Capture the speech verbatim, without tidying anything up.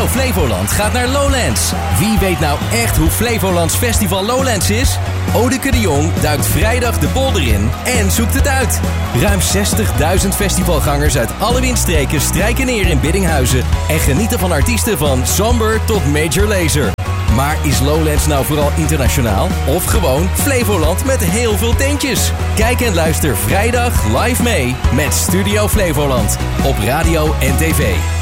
Flevoland gaat naar Lowlands. Wie weet nou echt hoe Flevolands Festival Lowlands is? Odeke de Jong duikt vrijdag de polder in en zoekt het uit. Ruim zestigduizend festivalgangers uit alle windstreken strijken neer in Biddinghuizen en genieten van artiesten van Somber tot Major Lazer. Maar is Lowlands nou vooral internationaal of gewoon Flevoland met heel veel tentjes? Kijk en luister vrijdag live mee met Studio Flevoland op radio en tv.